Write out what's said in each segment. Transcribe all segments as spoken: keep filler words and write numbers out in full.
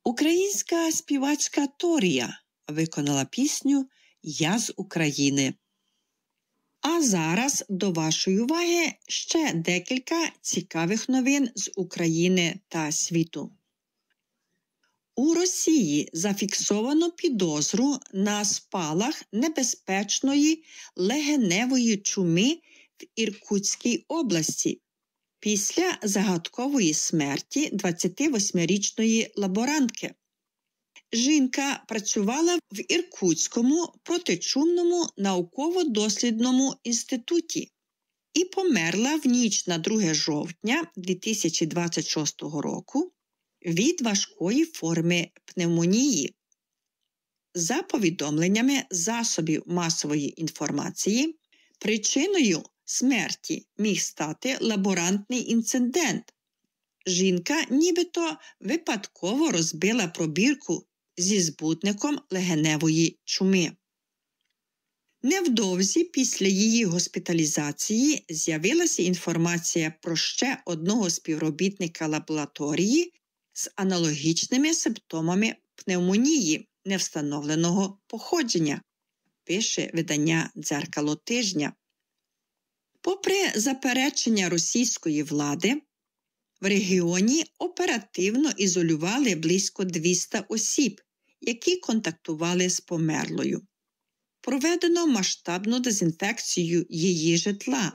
Українська співачка Торія виконала пісню «Я з України». А зараз до вашої уваги ще декілька цікавих новин з України та світу. У Росії зафіксовано підозру на спалах небезпечної легеневої чуми в Іркутській області після загадкової смерті двадцятивосьмирічної лаборантки. Жінка працювала в Іркутському протичумному науково-дослідному інституті і померла в ніч на друге жовтня дві тисячі двадцять шостого року від важкої форми пневмонії. За повідомленнями засобів масової інформації, причиною смерті міг стати лаборантний інцидент. Жінка нібито випадково розбила пробірку зі збутником легеневої чуми. Невдовзі після її госпіталізації з'явилася інформація про ще одного співробітника лабораторії з аналогічними симптомами пневмонії невстановленого походження, пише видання «Дзеркало тижня». Попри заперечення російської влади, в регіоні оперативно ізолювали близько двісті осіб, які контактували з померлою. Проведено масштабну дезінфекцію її житла.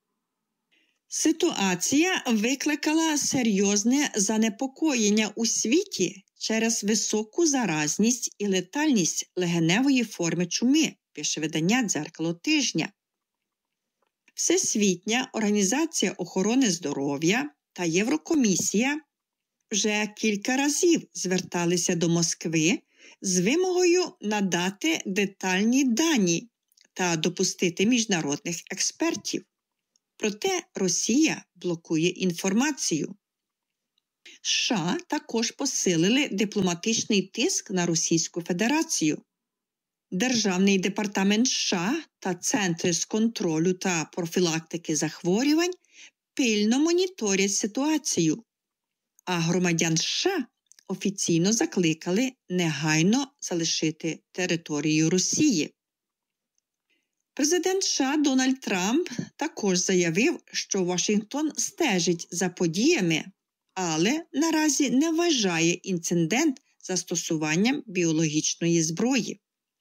Ситуація викликала серйозне занепокоєння у світі через високу заразність і летальність легеневої форми чуми, пише видання «Дзеркало тижня». Всесвітня організація охорони здоров'я та Єврокомісія вже кілька разів зверталися до Москви з вимогою надати детальні дані та допустити міжнародних експертів. Проте Росія блокує інформацію. США також посилили дипломатичний тиск на Російську Федерацію. Державний департамент США та Центри з контролю та профілактики захворювань пильно моніторять ситуацію, а громадян США офіційно закликали негайно залишити територію Росії. Президент США Дональд Трамп також заявив, що Вашингтон стежить за подіями, але наразі не вважає інцидент застосуванням біологічної зброї.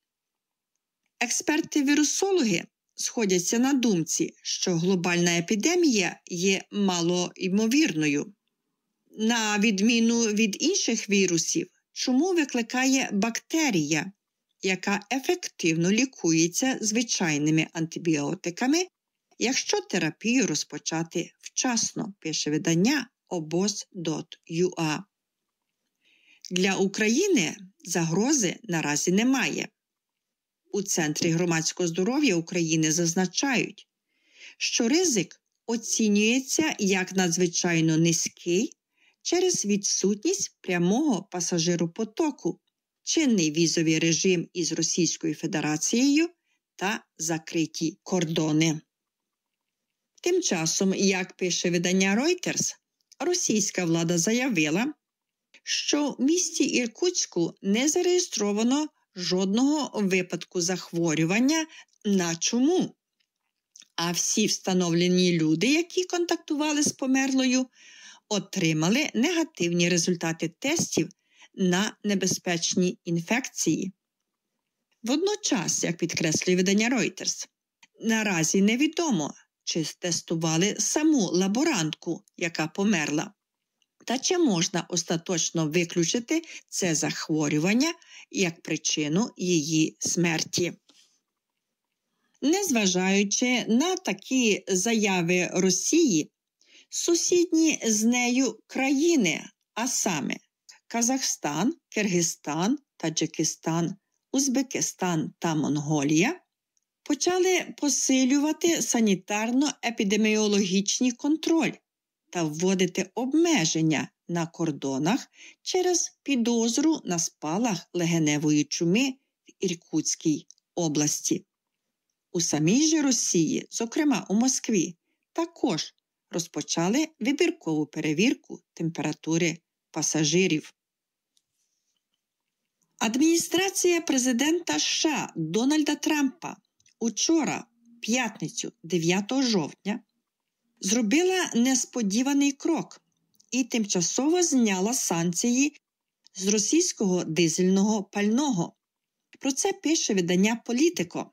Експерти-вірусологи сходяться на думці, що глобальна епідемія є малоймовірною. На відміну від інших вірусів, чуму викликає бактерія, яка ефективно лікується звичайними антибіотиками, якщо терапію розпочати вчасно, пише видання обоз крапка ю а. Для України загрози наразі немає. У Центрі громадського здоров'я України зазначають, що ризик оцінюється як надзвичайно низький через відсутність прямого пасажиропотоку, чинний візовий режим із Російською Федерацією та закриті кордони. Тим часом, як пише видання Reuters, російська влада заявила, що в місті Іркутську не зареєстровано жодного випадку захворювання на чуму, а всі встановлені люди, які контактували з померлою, отримали негативні результати тестів на небезпечні інфекції. Водночас, як підкреслює видання Reuters, наразі невідомо, чи тестували саму лаборантку, яка померла, та чи можна остаточно виключити це захворювання як причину її смерті. Незважаючи на такі заяви Росії, сусідні з нею країни, а саме Казахстан, Киргизстан, Таджикистан, Узбекистан та Монголія, почали посилювати санітарно-епідеміологічний контроль та вводити обмеження на кордонах через підозру на спалах легеневої чуми в Іркутській області. У самій же Росії, зокрема у Москві, також розпочали вибіркову перевірку температури пасажирів. Адміністрація президента США Дональда Трампа учора, п'ятницю, дев'ятого жовтня, зробила несподіваний крок і тимчасово зняла санкції з російського дизельного пального. Про це пише видання «Політико».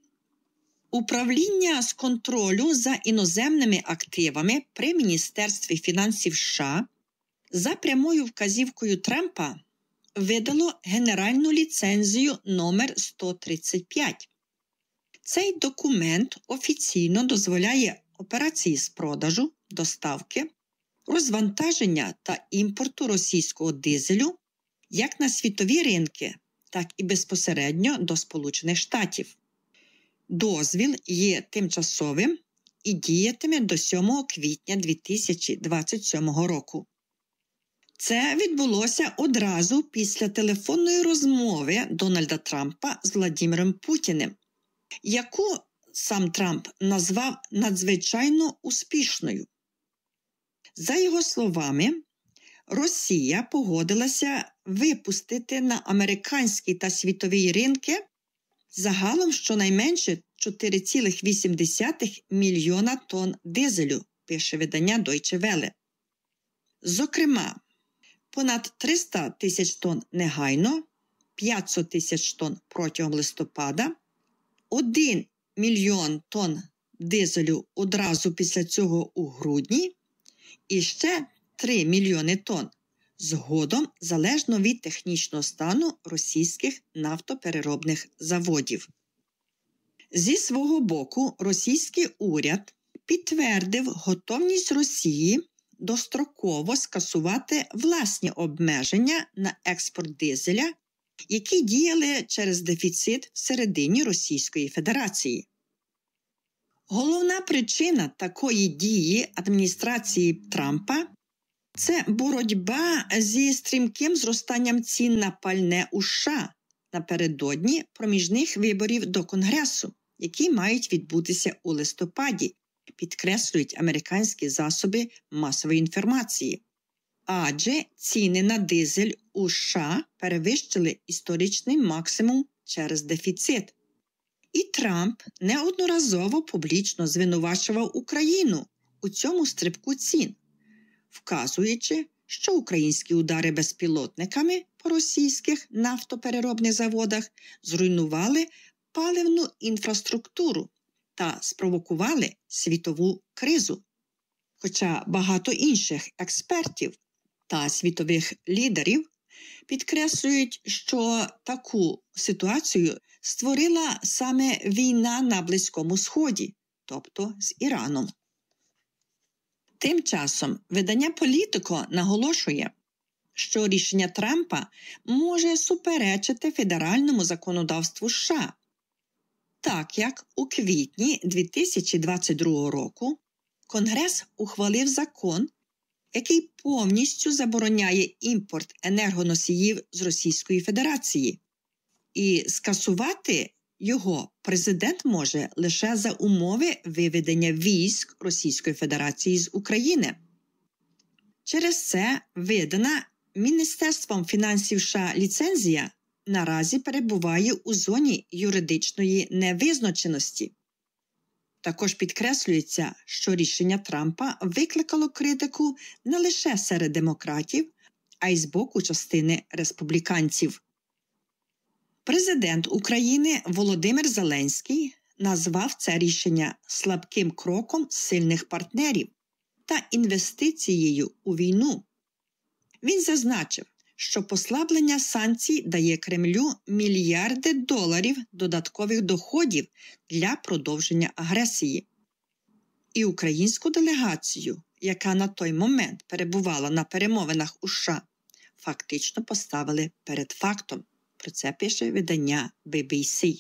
Управління з контролю за іноземними активами при Міністерстві фінансів США за прямою вказівкою Трампа видало генеральну ліцензію номер сто тридцять п'ять. Цей документ офіційно дозволяє операції з продажу, доставки, розвантаження та імпорту російського дизелю як на світові ринки, так і безпосередньо до Сполучених Штатів. Дозвіл є тимчасовим і діятиме до сьомого квітня дві тисячі двадцять сьомого року. Це відбулося одразу після телефонної розмови Дональда Трампа з Владимиром Путіним, яку сам Трамп назвав надзвичайно успішною. За його словами, Росія погодилася випустити на американські та світові ринки загалом щонайменше чотири цілих вісім десятих мільйона тонн дизелю, пише видання Deutsche Welle. Зокрема, понад триста тисяч тонн негайно, п'ятсот тисяч тонн протягом листопада, один мільйон тонн дизелю одразу після цього у грудні і ще три мільйони тонн згодом залежно від технічного стану російських нафтопереробних заводів. Зі свого боку, російський уряд підтвердив готовність Росії достроково скасувати власні обмеження на експорт дизеля, які діяли через дефіцит всередині Російської Федерації. Головна причина такої дії адміністрації Трампа – це боротьба зі стрімким зростанням цін на пальне у США напередодні проміжних виборів до Конгресу, які мають відбутися у листопаді, підкреслюють американські засоби масової інформації. Адже ціни на дизель у США перевищили історичний максимум через дефіцит. І Трамп неодноразово публічно звинувачував Україну у цьому стрибку цін, вказуючи, що українські удари безпілотниками по російських нафтопереробних заводах зруйнували паливну інфраструктуру та спровокували світову кризу. Хоча багато інших експертів та світових лідерів підкреслюють, що таку ситуацію створила саме війна на Близькому Сході, тобто з Іраном. Тим часом видання «Політико» наголошує, що рішення Трампа може суперечити федеральному законодавству США, так як у квітні дві тисячі двадцять другого року Конгрес ухвалив закон, який повністю забороняє імпорт енергоносіїв з Російської Федерації. І скасувати його президент може лише за умови виведення військ Російської Федерації з України. Через це видана Міністерством фінансів США ліцензія наразі перебуває у зоні юридичної невизначеності. Також підкреслюється, що рішення Трампа викликало критику не лише серед демократів, а й з боку частини республіканців. Президент України Володимир Зеленський назвав це рішення слабким кроком сильних партнерів та інвестицією у війну. Він зазначив, що послаблення санкцій дає Кремлю мільярди доларів додаткових доходів для продовження агресії. І українську делегацію, яка на той момент перебувала на перемовинах у США, фактично поставили перед фактом. Про це пише видання бі бі сі.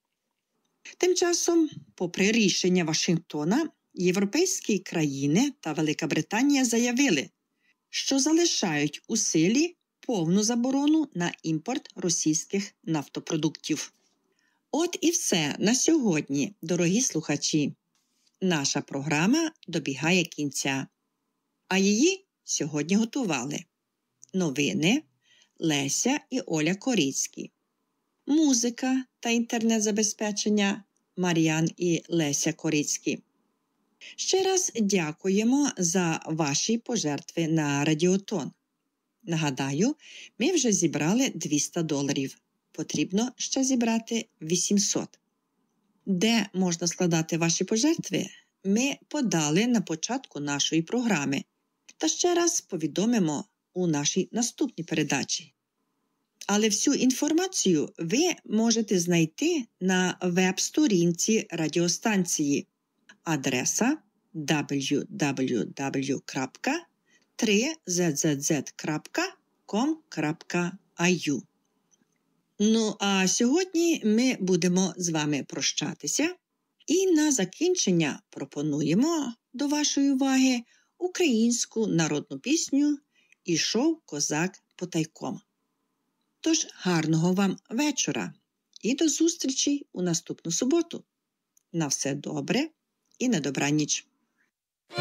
Тим часом, попри рішення Вашингтона, європейські країни та Велика Британія заявили, що залишають у силі повну заборону на імпорт російських нафтопродуктів. От і все на сьогодні, дорогі слухачі. Наша програма добігає кінця. А її сьогодні готували новини, Леся і Оля Корицькі. Музика та інтернет-забезпечення Мар'ян і Леся Корицькі. Ще раз дякуємо за ваші пожертви на Радіотон. Нагадаю, ми вже зібрали двісті доларів. Потрібно ще зібрати вісімсот. Де можна складати ваші пожертви, ми подали на початку нашої програми. Та ще раз повідомимо у нашій наступній передачі. Але всю інформацію ви можете знайти на веб-сторінці радіостанції. Адреса дабл ю дабл ю дабл ю крапка три зет зет зет крапка ком крапка ай ю. Ну, а сьогодні ми будемо з вами прощатися. І на закінчення пропонуємо до вашої уваги українську народну пісню «Ішов козак потайком». Тож гарного вам вечора і до зустрічі у наступну суботу. На все добре і на добраніч.